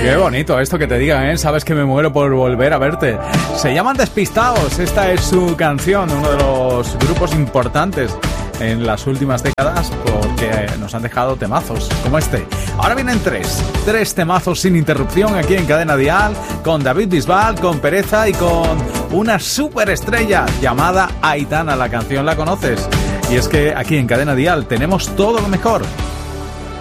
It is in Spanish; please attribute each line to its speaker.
Speaker 1: Qué bonito esto que te digan, ¿eh? Sabes que me muero por volver a verte. Se llaman Despistaos, esta es su canción, uno de los grupos importantes en las últimas décadas porque nos han dejado temazos como este. Ahora vienen tres temazos sin interrupción aquí en Cadena Dial, con David Bisbal, con Pereza y con una superestrella llamada Aitana. La canción la conoces, y es que aquí en Cadena Dial tenemos todo lo mejor.